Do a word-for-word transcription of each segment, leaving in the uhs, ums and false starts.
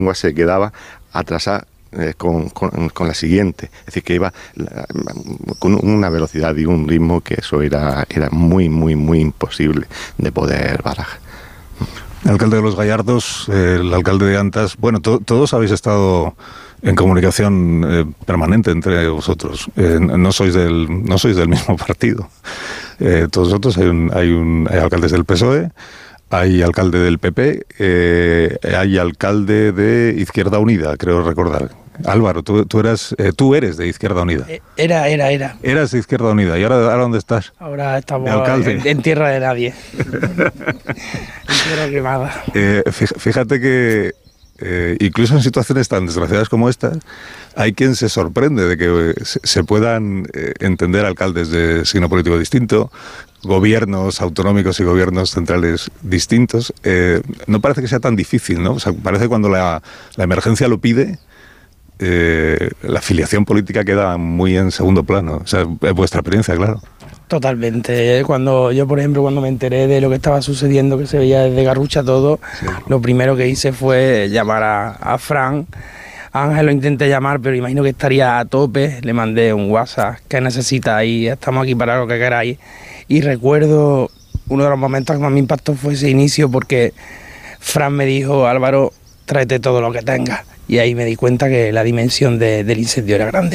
lengua se quedaba atrasada eh, con, con, con la siguiente, es decir, que iba la, con una velocidad y un ritmo que eso era, era muy, muy, muy imposible de poder barajar. El alcalde de Los Gallardos, eh, el alcalde de Antas, bueno, to, todos habéis estado en comunicación eh, permanente entre vosotros. Eh, no sois del no sois del mismo partido. Eh, todos vosotros hay un, hay un hay alcaldes del P S O E, hay alcalde del P P, eh, hay alcalde de Izquierda Unida, creo recordar. Álvaro, tú, tú eras eh, tú eres de Izquierda Unida. Era, era, era. Eras de Izquierda Unida. ¿Y ahora, ahora dónde estás? Ahora estamos en, en tierra de nadie. En tierra quemada. Eh, fíjate que eh, incluso en situaciones tan desgraciadas como esta, hay quien se sorprende de que se, se puedan eh, entender alcaldes de signo político distinto, gobiernos autonómicos y gobiernos centrales distintos. Eh, no parece que sea tan difícil, ¿no? O sea, parece que cuando la, la emergencia lo pide, eh, la afiliación política queda muy en segundo plano. O sea, es vuestra experiencia, claro. Totalmente. Cuando yo, por ejemplo, cuando me enteré de lo que estaba sucediendo, que se veía desde Garrucha todo, sí. Lo primero que hice fue llamar a, a Fran. A Ángel lo intenté llamar, pero imagino que estaría a tope. Le mandé un WhatsApp, ¿qué necesitáis? Estamos aquí para lo que queráis. Y recuerdo, uno de los momentos que más me impactó fue ese inicio, porque Fran me dijo, Álvaro, tráete todo lo que tengas. Y ahí me di cuenta que la dimensión de, del incendio era grande.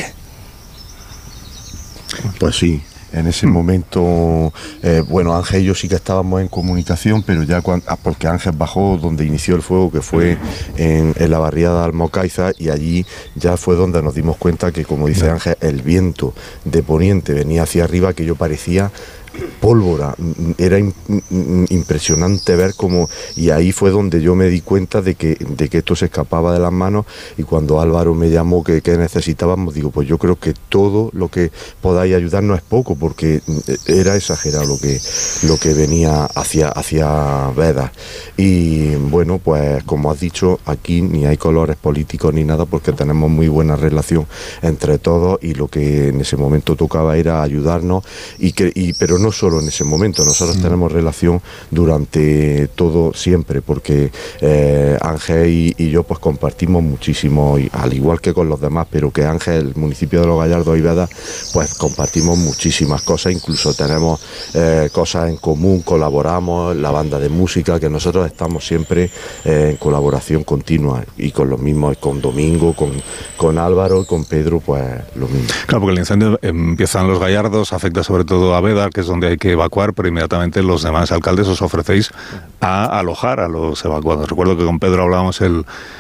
Pues sí. En ese momento, eh, bueno, Ángel y yo sí que estábamos en comunicación, pero ya cuando, porque Ángel bajó donde inició el fuego, que fue en, en la barriada de Almocaiza, y allí ya fue donde nos dimos cuenta que, como dice Ángel, el viento de poniente venía hacia arriba, que yo parecía pólvora, era impresionante ver cómo, y ahí fue donde yo me di cuenta de que, de que esto se escapaba de las manos, y cuando Álvaro me llamó que, que necesitábamos, digo, pues yo creo que todo lo que podáis ayudarnos es poco, porque era exagerado lo que, lo que venía hacia, hacia Vedas. Y bueno, pues como has dicho, aquí ni hay colores políticos ni nada, porque tenemos muy buena relación entre todos, y lo que en ese momento tocaba era ayudarnos, y que, y, pero no No solo en ese momento, nosotros sí. tenemos relación durante todo, siempre, porque eh, Ángel y, y yo pues compartimos muchísimo, y, al igual que con los demás, pero que Ángel, el municipio de Los Gallardos y Vedas, pues compartimos muchísimas cosas, incluso tenemos eh, cosas en común, colaboramos, la banda de música, que nosotros estamos siempre eh, en colaboración continua, y con los mismos, con Domingo, con, con Álvaro, con Pedro, pues lo mismo. Claro, porque el incendio empieza en Los Gallardos, afecta sobre todo a Vedas, que es donde hay que evacuar, pero inmediatamente los demás alcaldes os ofrecéis a alojar a los evacuados. Recuerdo que con Pedro hablábamos el,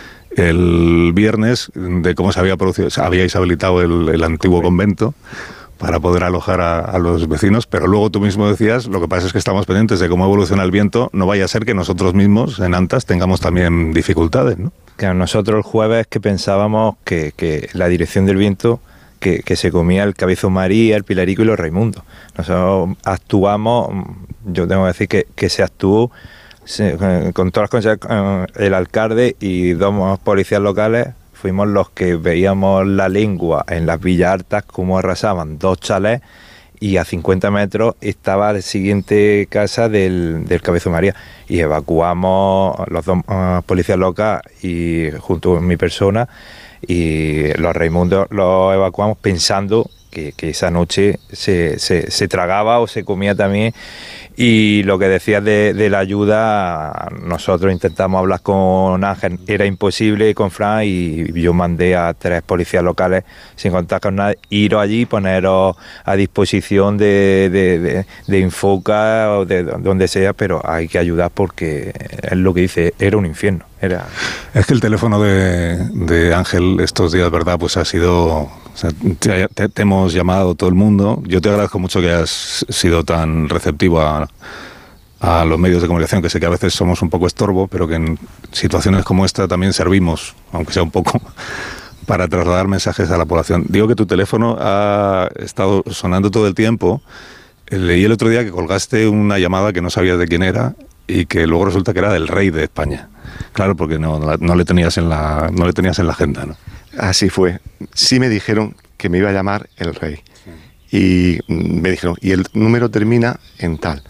el viernes de cómo se había producido, habíais habilitado el, el antiguo convento para poder alojar a, a los vecinos, pero luego tú mismo decías, lo que pasa es que estamos pendientes de cómo evoluciona el viento, no vaya a ser que nosotros mismos en Antas tengamos también dificultades, ¿no? Claro, nosotros el jueves que pensábamos que, que la dirección del viento Que, que se comía el Cabezo María, el Pilarico y los Raimundos. Nosotros actuamos, yo tengo que decir que, que se actuó se, con todas las cosas, el alcalde y dos policías locales fuimos los que veíamos la lengua en las Villas Altas, cómo arrasaban dos chalés, y a cincuenta metros estaba la siguiente casa del, del Cabezo María, y evacuamos los dos uh, policías locales y junto a mi persona, y los Raimundos los evacuamos pensando que, que esa noche se, se, se tragaba o se comía también. Y lo que decías de, de la ayuda, nosotros intentamos hablar con Ángel, era imposible con Fran, y yo mandé a tres policías locales sin contar con nadie, iros allí, poneros a disposición de, de, de, de Infoca o de donde sea, pero hay que ayudar porque es lo que dice, era un infierno. Era... Es que el teléfono de, de Ángel estos días, ¿verdad? Pues ha sido... O sea, te, te, te hemos llamado todo el mundo. Yo te agradezco mucho que hayas sido tan receptivo a, a los medios de comunicación, que sé que a veces somos un poco estorbo, pero que en situaciones como esta también servimos, aunque sea un poco, para trasladar mensajes a la población. Digo que tu teléfono ha estado sonando todo el tiempo. Leí el otro día que colgaste una llamada que no sabías de quién era y que luego resulta que era del rey de España. Claro, porque no, no le tenías en la, no le tenías en la agenda, ¿no? Así fue. Sí me dijeron que me iba a llamar el rey. Y me dijeron, y el número termina en tal.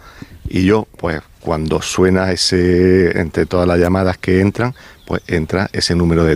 Y yo, pues cuando suena ese, entre todas las llamadas que entran, pues entra ese número de